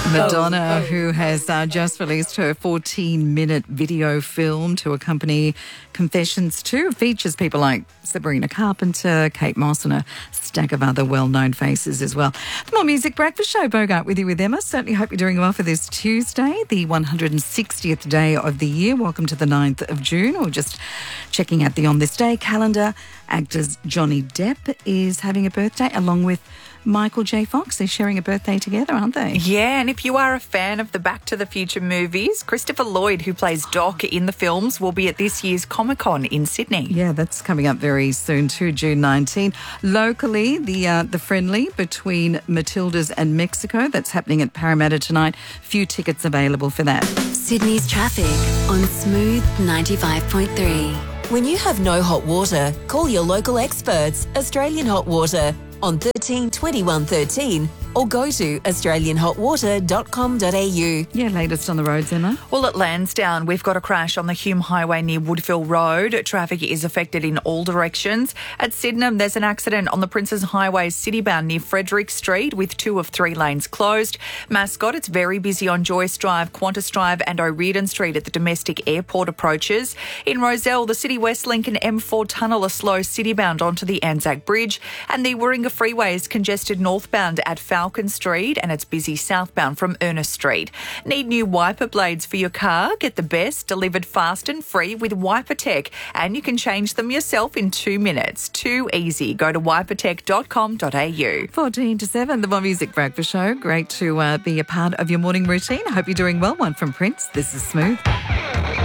Madonna, who has just released her 14-minute video film to accompany Confessions 2, features people like Sabrina Carpenter, Kate Moss, and a stack of other well-known faces as well. The More Music Breakfast Show, Bogart with you with Emma. Certainly hope you're doing well for this Tuesday, the 160th day of the year. Welcome to the 9th of June, or just checking out the On This Day calendar. Actors Johnny Depp is having a birthday along with Michael J. Fox. They're sharing a birthday together, aren't they? Yeah, and if you are a fan of the Back to the Future movies, Christopher Lloyd, who plays Doc in the films, will be at this year's Comic-Con in Sydney. Yeah, that's coming up very soon too, June 19. Locally, the friendly between Matildas and Mexico, that's happening at Parramatta tonight. Few tickets available for that. Sydney's traffic on Smooth 95.3. When you have no hot water, call your local experts, Australian Hot Water, on 13 21 13 or go to australianhotwater.com.au. Yeah, latest on the roads, Emma. Well, at Lansdowne, we've got a crash on the Hume Highway near Woodville Road. Traffic is affected in all directions. At Sydenham, there's an accident on the Princes Highway citybound near Frederick Street with 2 of 3 lanes closed. Mascot, it's very busy on Joyce Drive, Qantas Drive and O'Riordan Street at the domestic airport approaches. In Rozelle, the City West Link and M4 tunnel are slow citybound onto the Anzac Bridge, and the Warringah Freeway is congested northbound at Falcon Street, and it's busy southbound from Ernest Street. Need new wiper blades for your car? Get the best delivered fast and free with Wiper Tech, and you can change them yourself in 2 minutes. Too easy. Go to wipertech.com.au. 14 to 7, the More Music Breakfast Show. Great to be a part of your morning routine. I hope you're doing well. One from Prince. This is Smooth.